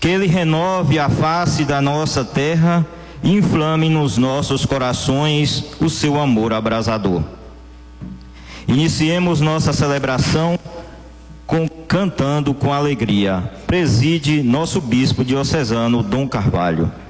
Que Ele renove a face da nossa terra e inflame nos nossos corações o seu amor abrasador. Iniciemos nossa celebração cantando com alegria. Preside nosso bispo diocesano, Dom Carvalho.